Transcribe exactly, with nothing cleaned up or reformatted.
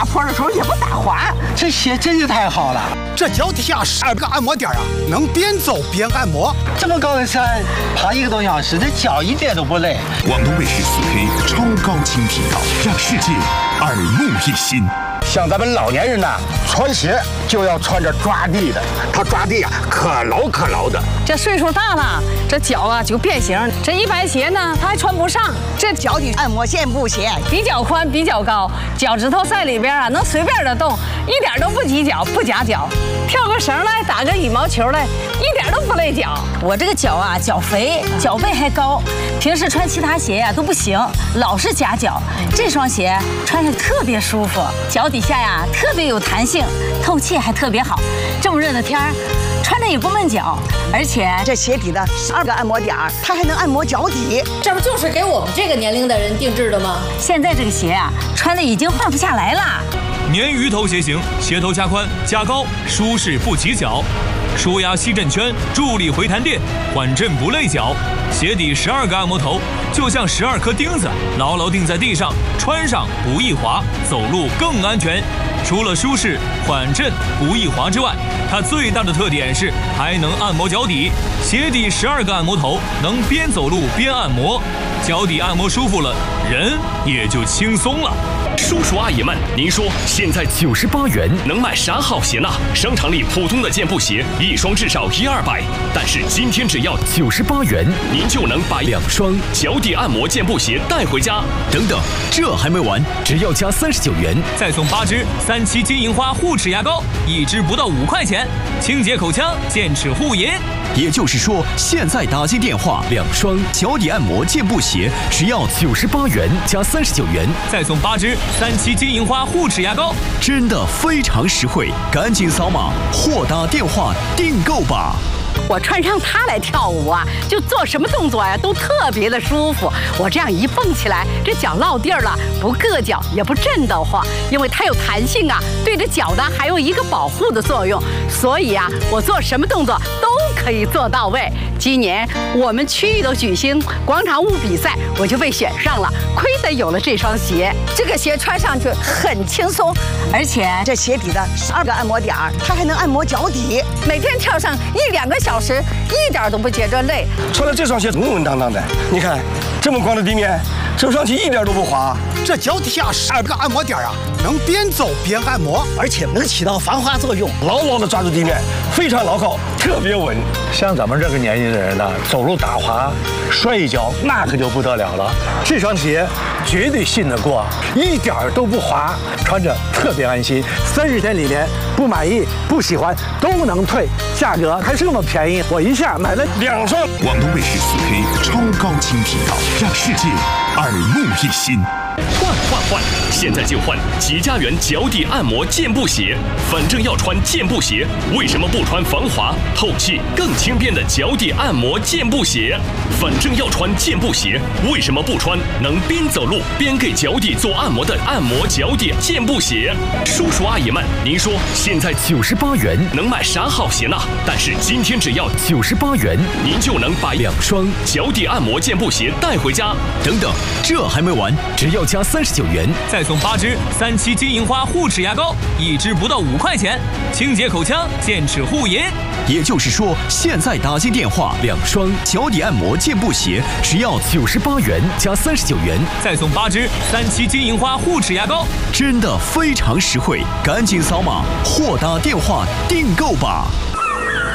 打坡的时候也不打滑。 这鞋真是太好了。 这脚底下十二个按摩点啊，能边走边按摩。 这么高的山，爬一个多小时，这脚一点都不累。 广东卫视四 K 超高清频道，让世界耳目一新。 像咱们老年人呐，穿鞋就要穿着抓地的，它抓地啊可牢可牢的。 这岁数大了，这脚啊就变形。这一般鞋呢，它还穿不上。 这脚底按摩健步鞋比较宽，比较高，脚趾头在里边啊，能随便的动，一点都不挤脚，不夹脚。跳个绳来，打个羽毛球来，一点都不累脚。我这个脚啊，脚肥，脚背还高，平时穿其他鞋呀、啊、都不行，老是夹脚。这双鞋穿着特别舒服，脚底下呀特别有弹性，透气还特别好。这么热的天儿，穿着也不闷脚，而且这鞋底的十二个按摩点儿，它还能按摩脚底。 这不就是给我们这个年龄的人定制的吗？ 现在这个鞋啊，穿的已经换不下来了。 鲶鱼头鞋型，鞋头加宽加高，舒适不挤脚，舒压吸震圈，助力回弹垫，缓震不累脚。鞋底十二个按摩头，就像十二颗钉子，牢牢钉在地上，穿上不易滑，走路更安全。除了舒适、缓震、不易滑之外，它最大的特点是还能按摩脚底。鞋底十二个按摩头，能边走路边按摩，脚底按摩舒服了，人也就轻松了。 叔叔阿姨们，您说现在九十八元能买啥好鞋呢？商场里普通的健步鞋一双至少一二百，但是今天只要九十八元，您就能把两双脚底按摩健步鞋带回家。 等等，这还没完，只要加三十九元， 再送八支三七金银花护齿牙膏，一支不到五块钱，清洁口腔，健齿护龈。 也就是说，现在打进电话，两双脚底按摩健步鞋只要九十八元加三十九元， 再送八支三七金银花护齿牙膏， 真的非常实惠，赶紧扫码或打电话订购吧。 我穿上它来跳舞啊，就做什么动作呀、啊、都特别的舒服。我这样一蹦起来，这脚落地儿了，不硌脚也不震得慌，因为它有弹性啊，对着脚呢还有一个保护的作用。所以啊，我做什么动作都可以做到位。今年我们区域的举行广场舞比赛，我就被选上了，亏得有了这双鞋。 这个鞋穿上去很轻松，而且这鞋底的十二个按摩点儿，它还能按摩脚底。 每天跳上一两个小时，一点都不觉着累。 穿了这双鞋稳稳当当的，你看这么光的地面，走上去一点都不滑。这脚底下十二个按摩点啊，能边走边按摩， 而且能起到防滑作用， 牢牢的抓住地面，非常牢靠，特别稳。 像咱们这个年纪的人呢，走路打滑、摔一跤，那可就不得了了。这双鞋绝对信得过，一点儿都不滑，穿着特别安心。三十天里面不满意、不喜欢都能退，价格还这么便宜，我一下买了两双。 广东卫视四 K 超高清频道，让世界耳目一新。 换换换！现在就换吉家园脚底按摩健步鞋。反正要穿健步鞋，为什么不穿防滑、透气、更轻便的脚底按摩健步鞋？反正要穿健步鞋，为什么不穿能边走路边给脚底做按摩的按摩脚底健步鞋？叔叔阿姨们，您说现在九十八元能买啥好鞋呢？但是今天只要九十八元， 您就能把两双脚底按摩健步鞋带回家。 等等，这还没完，只要加三十九元， 再送八支三七金银花护齿牙膏，一支不到五块钱，清洁口腔，健齿护龈。 也就是说，现在打进电话，两双脚底按摩健步鞋只要九十八元加三十九元， 再送八支三七金银花护齿牙膏， 真的非常实惠，赶紧扫码或打电话订购吧。